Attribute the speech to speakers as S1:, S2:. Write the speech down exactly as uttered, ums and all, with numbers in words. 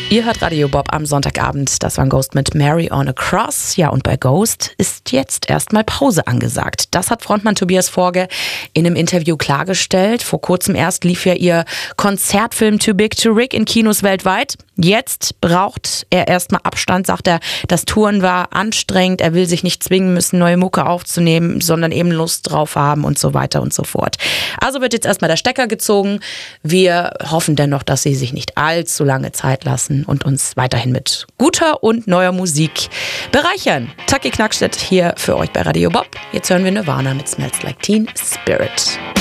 S1: Ihr hört Radio Bob am Sonntagabend. Das war ein Ghost mit Mary on a Cross. Ja, und bei Ghost ist jetzt erstmal Pause angesagt. Das hat Frontmann Tobias Forge in einem Interview klargestellt. Vor kurzem erst lief ja ihr Konzertfilm Too Big to Rig in Kinos weltweit. Jetzt braucht er erstmal Abstand, sagt er. Das Touren war anstrengend. Er will sich nicht zwingen müssen, neue Mucke aufzunehmen, sondern eben Lust drauf haben und so weiter und so fort. Also wird jetzt erstmal der Stecker gezogen. Wir hoffen dennoch, dass sie sich nicht allzu lange Zeit lassen und uns weiterhin mit guter und neuer Musik bereichern. Taki Knackstedt hier für euch bei Radio Bob. Jetzt hören wir Nirvana mit Smells Like Teen Spirit.